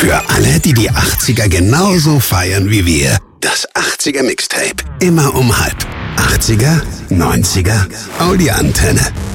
Für alle, die die 80er genauso feiern wie wir. Das 80er Mixtape. Immer um halb. 80er, 90er, Audi-Antenne.